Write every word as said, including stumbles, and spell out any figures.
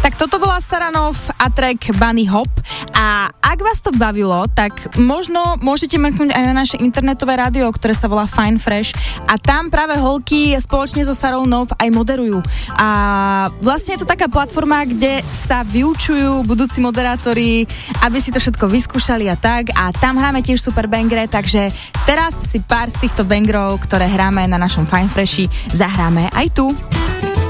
Tak toto bola Saranov a track Bunny Hop a ak vás to bavilo, tak možno môžete mrknúť aj na naše internetové rádio, ktoré sa volá Fine Fresh a tam práve holky spoločne so Sarou Nov aj moderujú. A vlastne je to taká platforma, kde sa vyučujú budúci moderátori, aby si to všetko vyskúšali a tak a tam hráme tiež super bangre, takže teraz si pár z týchto bangrov, ktoré hráme na našom Fine Freshi, zahráme aj tu.